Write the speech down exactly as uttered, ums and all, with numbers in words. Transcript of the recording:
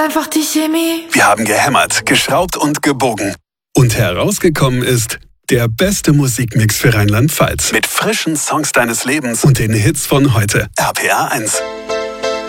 Einfach die Chemie. Wir haben gehämmert, geschraubt und gebogen. Und herausgekommen ist der beste Musikmix für Rheinland-Pfalz. Mit frischen Songs deines Lebens und den Hits von heute. R P R eins.